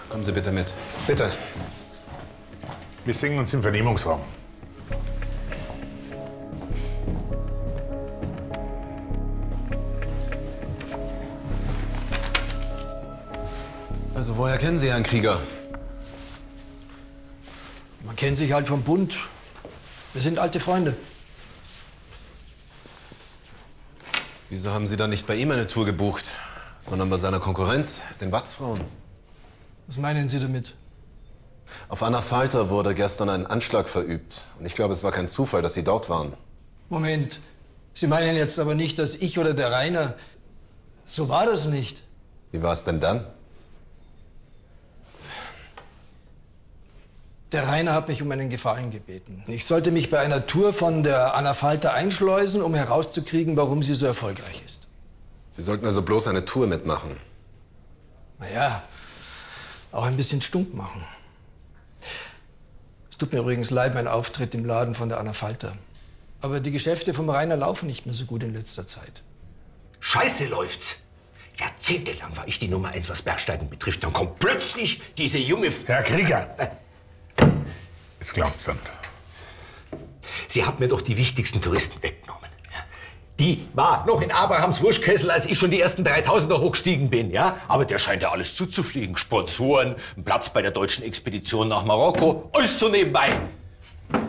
Kommen Sie bitte mit. Bitte. Wir singen uns im Vernehmungsraum. Also woher kennen Sie Herrn Krieger? Man kennt sich halt vom Bund. Wir sind alte Freunde. Wieso haben Sie dann nicht bei ihm eine Tour gebucht, sondern bei seiner Konkurrenz, den Watzfrauen? Was meinen Sie damit? Auf Anna Falter wurde gestern ein Anschlag verübt. Und ich glaube, es war kein Zufall, dass Sie dort waren. Moment. Sie meinen jetzt aber nicht, dass ich oder der Rainer... So war das nicht. Wie war es denn dann? Der Rainer hat mich um einen Gefallen gebeten. Ich sollte mich bei einer Tour von der Anna Falter einschleusen, um herauszukriegen, warum sie so erfolgreich ist. Sie sollten also bloß eine Tour mitmachen. Naja, auch ein bisschen stunk machen. Es tut mir übrigens leid, mein Auftritt im Laden von der Anna Falter. Aber die Geschäfte vom Rainer laufen nicht mehr so gut in letzter Zeit. Scheiße läuft's. Jahrzehntelang war ich die Nummer 1, was Bergsteigen betrifft. Dann kommt plötzlich diese junge... Herr Krieger! Jetzt glaubt's dann. Sie hat mir doch die wichtigsten Touristen weggenommen. Die war noch in Abrahams Wurschkessel, als ich schon die ersten 3000er hochgestiegen bin, ja? Aber der scheint ja alles zuzufliegen. Sponsoren, ein Platz bei der deutschen Expedition nach Marokko, alles so nebenbei.